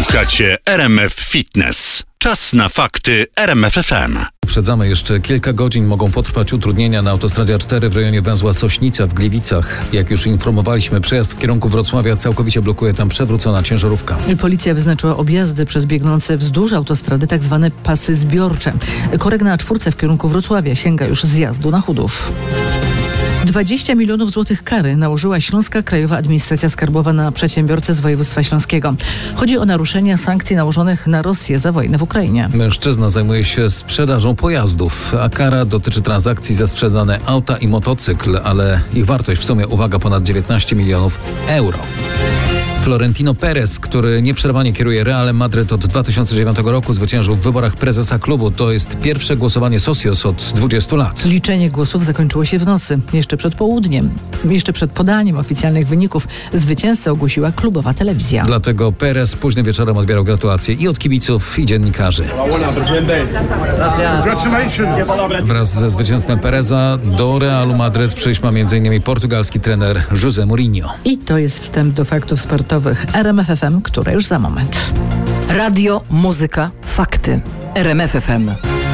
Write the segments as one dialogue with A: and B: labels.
A: Słuchacie RMF Fitness. Czas na fakty RMF FM.
B: Uprzedzamy, jeszcze kilka godzin mogą potrwać utrudnienia na autostradzie A4 w rejonie węzła Sośnica w Gliwicach. Jak już informowaliśmy, przejazd w kierunku Wrocławia całkowicie blokuje tam przewrócona ciężarówka.
C: Policja wyznaczyła objazdy przez biegnące wzdłuż autostrady tzw. pasy zbiorcze. Korek na A4 w kierunku Wrocławia sięga już zjazdu na Chudów. 20 milionów złotych kary nałożyła Śląska Krajowa Administracja Skarbowa na przedsiębiorcę z województwa śląskiego. Chodzi o naruszenia sankcji nałożonych na Rosję za wojnę w Ukrainie.
B: Mężczyzna zajmuje się sprzedażą pojazdów, a kara dotyczy transakcji za sprzedane auta i motocykl, ale ich wartość w sumie, uwaga, ponad 19 milionów euro. Florentino Perez, który nieprzerwanie kieruje Realem Madryt od 2009 roku, zwyciężył w wyborach prezesa klubu. To jest pierwsze głosowanie Socios od 20 lat.
C: Liczenie głosów zakończyło się w nocy, jeszcze przed południem. Jeszcze przed podaniem oficjalnych wyników zwycięzcę ogłosiła klubowa telewizja.
B: Dlatego Perez późnym wieczorem odbierał gratulacje i od kibiców, i dziennikarzy. Wraz ze zwycięstwem Pereza do Realu Madryt przyjść ma m.in. portugalski trener José Mourinho.
C: I to jest wstęp do faktów sportowych RMF FM, które już za moment.
D: Radio, muzyka, fakty. RMF FM.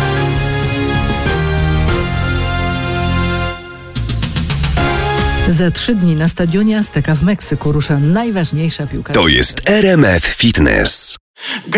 C: Za 3 dni na stadionie Azteca w Meksyku rusza najważniejsza piłka.
E: To jest RMF Fitness.